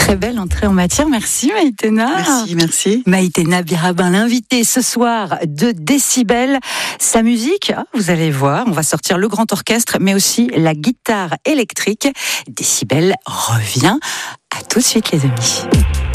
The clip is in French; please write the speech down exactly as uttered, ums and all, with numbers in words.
Très belle entrée en matière, merci Maïtena. Merci, merci. Maïtena Birabin, l'invité ce soir de Décibel. Sa musique, vous allez voir, on va sortir le grand orchestre, mais aussi la guitare électrique. Décibel revient. À tout de suite les amis.